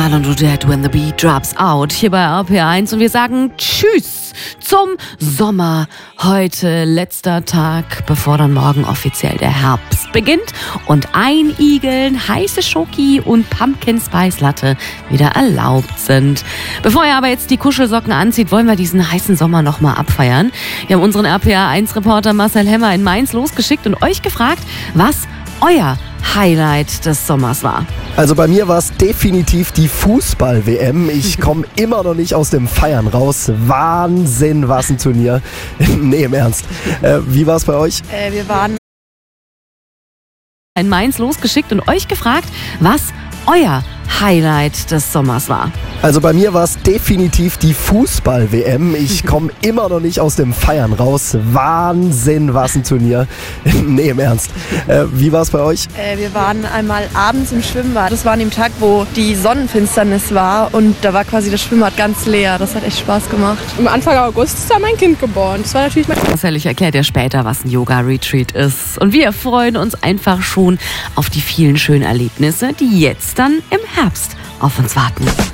Marlon Dudette, When the Beat Drops Out, hier bei RPR1 und wir sagen Tschüss zum Sommer. Heute letzter Tag, bevor dann morgen offiziell der Herbst beginnt und Einigeln, heiße Schoki und Pumpkin Spice Latte wieder erlaubt sind. Bevor ihr aber jetzt die Kuschelsocken anzieht, wollen wir diesen heißen Sommer nochmal abfeiern. Wir haben unseren RPR1-Reporter Marcel Hemmer in Mainz losgeschickt und euch gefragt, was euer Highlight des Sommers war. Also bei mir war es definitiv die Fußball-WM. Ich komme immer noch nicht aus dem Feiern raus. Wahnsinn, was ein Turnier. Nee, im Ernst. Wie war es bei euch? Wir waren In Mainz losgeschickt und euch gefragt, was euer Highlight des Sommers war. Also bei mir war es definitiv die Fußball-WM. Ich komme immer noch nicht aus dem Feiern raus. Wahnsinn, was ein Turnier. Nee, im Ernst. Wie war es bei euch? wir waren einmal abends im Schwimmbad. Das war an dem Tag, wo die Sonnenfinsternis war und da war quasi das Schwimmbad ganz leer. Das hat echt Spaß gemacht. Am Anfang August ist da mein Kind geboren. Das war natürlich Marcel, ich erkläre dir später, was ein Yoga-Retreat ist. Und wir freuen uns einfach schon auf die vielen schönen Erlebnisse, die jetzt dann im Herbst auf uns warten.